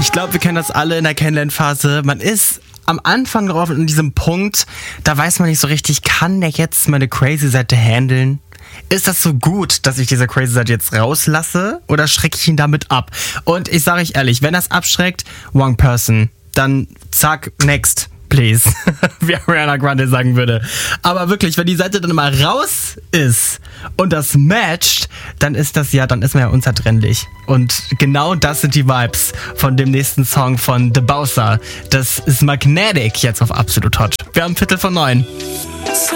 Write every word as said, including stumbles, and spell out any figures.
Ich glaube, wir kennen das alle in der Kennenlernphase. Man ist am Anfang drauf in diesem Punkt, da weiß man nicht so richtig, kann der jetzt meine crazy Seite handeln? Ist das so gut, dass ich diese crazy Seite jetzt rauslasse oder schrecke ich ihn damit ab? Und ich sage euch ehrlich, wenn das abschreckt, one person, dann zack, next, please, wie Ariana Grande sagen würde. Aber wirklich, wenn die Seite dann mal raus ist und das matcht, dann ist das ja, dann ist man ja unzertrennlich. Und genau das sind die Vibes von dem nächsten Song von The Bowser. Das ist Magnetic, jetzt auf Absolut Hot. Wir haben Viertel von neun.